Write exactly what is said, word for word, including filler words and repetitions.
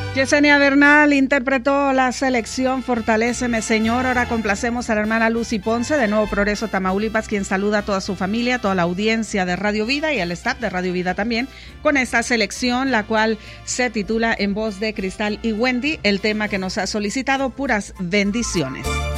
Yesenia Bernal interpretó la selección Fortaléceme Señor. Ahora complacemos a la hermana Lucy Ponce de Nuevo Progreso, Tamaulipas, quien saluda a toda su familia, a toda la audiencia de Radio Vida y al staff de Radio Vida también, con esta selección, la cual se titula en voz de Cristal y Wendy, el tema que nos ha solicitado, Puras Bendiciones.